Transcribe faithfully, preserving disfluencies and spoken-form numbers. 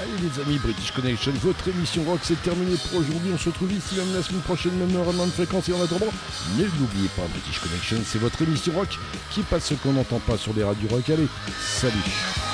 Allez les amis, British Connection, votre émission rock, c'est terminé pour aujourd'hui. On se retrouve ici même la semaine prochaine, même heure, même fréquence. Et en attendant, ne l'oubliez pas, British Connection, c'est votre émission rock qui passe ce qu'on n'entend pas sur les radios rock. Allez, salut.